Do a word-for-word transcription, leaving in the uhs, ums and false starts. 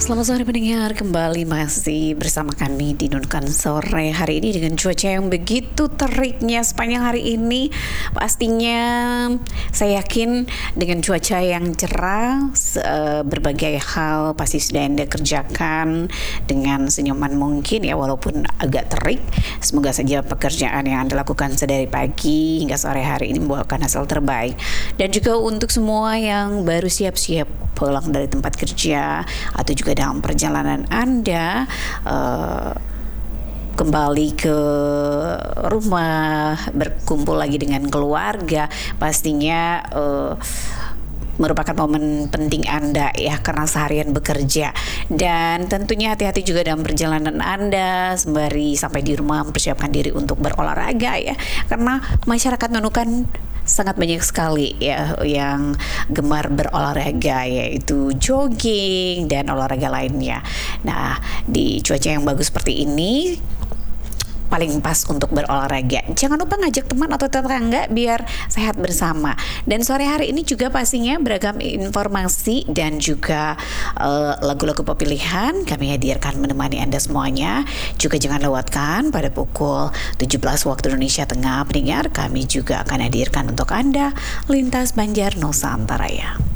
Selamat sore pendengar, kembali masih bersama kami di Nunukan Sore hari ini dengan cuaca yang begitu teriknya sepanjang hari ini. Pastinya saya yakin dengan cuaca yang cerah, berbagai hal pasti sudah Anda kerjakan dengan senyuman mungkin ya, walaupun agak terik. Semoga saja pekerjaan yang Anda lakukan sedari pagi hingga sore hari ini membuahkan hasil terbaik. Dan juga untuk semua yang baru siap-siap pulang dari tempat kerja atau juga dalam perjalanan Anda uh, kembali ke rumah, berkumpul lagi dengan keluarga, pastinya uh, merupakan momen penting Anda ya, karena seharian bekerja. Dan tentunya hati-hati juga dalam perjalanan Anda sembari sampai di rumah mempersiapkan diri untuk berolahraga ya, karena masyarakat Nunukan sangat banyak sekali ya yang gemar berolahraga, yaitu jogging dan olahraga lainnya. Nah, di cuaca yang bagus seperti ini paling pas untuk berolahraga. Jangan lupa ngajak teman atau tetangga biar sehat bersama. Dan sore hari ini juga pastinya beragam informasi dan juga uh, lagu-lagu pilihan kami hadirkan menemani Anda semuanya. Juga jangan lewatkan pada pukul tujuh belas waktu Indonesia Tengah pendengar, kami juga akan hadirkan untuk Anda Lintas Banjar Nusantara ya.